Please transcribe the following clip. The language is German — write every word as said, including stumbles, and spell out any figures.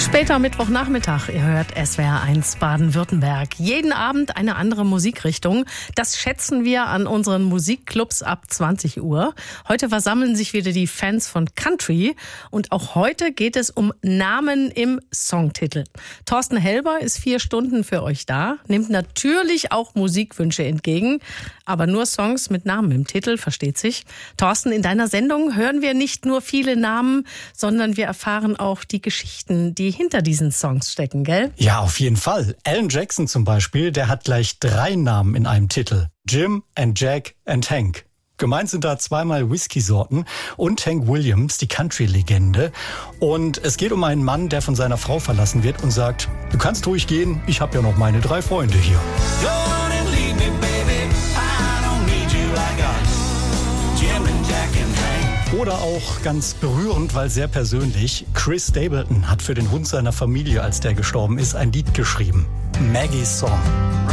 Später Mittwochnachmittag, ihr hört S W R eins Baden-Württemberg. Jeden Abend eine andere Musikrichtung. Das schätzen wir an unseren Musikclubs ab zwanzig Uhr. Heute versammeln sich wieder die Fans von Country. Und auch heute geht es um Namen im Songtitel. Thorsten Helber ist vier Stunden für euch da, nimmt natürlich auch Musikwünsche entgegen. Aber nur Songs mit Namen im Titel, versteht sich. Thorsten, in deiner Sendung hören wir nicht nur viele Namen, sondern wir erfahren auch die Geschichten, die hinter diesen Songs stecken, gell? Ja, auf jeden Fall. Alan Jackson zum Beispiel, der hat gleich drei Namen in einem Titel. Jim and Jack and Hank. Gemeint sind da zweimal Whisky-Sorten und Hank Williams, die Country-Legende. Und es geht um einen Mann, der von seiner Frau verlassen wird und sagt, du kannst ruhig gehen, ich habe ja noch meine drei Freunde hier. Oder auch ganz berührend, weil sehr persönlich, Chris Stapleton hat für den Hund seiner Familie, als der gestorben ist, ein Lied geschrieben. Maggie's Song.